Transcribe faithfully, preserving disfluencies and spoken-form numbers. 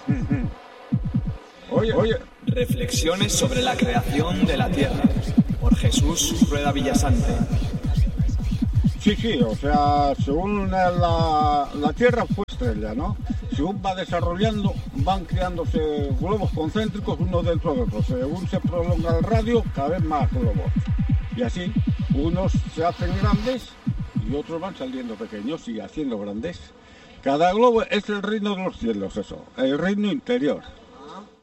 Oye, oye. Reflexiones sobre la creación de la Tierra, por Jesús Rueda Villasante. Sí, sí, o sea, según la, la Tierra fue estrella, ¿no? Según va desarrollando, van creándose globos concéntricos uno dentro de otro. Según se prolonga el radio, cada vez más globos. Y así, unos se hacen grandes y otros van saliendo pequeños y haciendo grandes. Cada globo es el reino de los cielos, eso, el reino interior.